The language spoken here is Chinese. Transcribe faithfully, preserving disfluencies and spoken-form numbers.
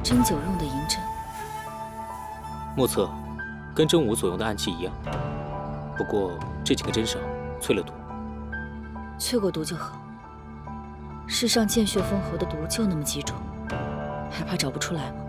针灸用的银针。 莫测，跟真武所用的暗器一样，不过这几个针上淬了毒。 淬过毒就好。世上见血封喉的毒就那么几种，还怕找不出来吗？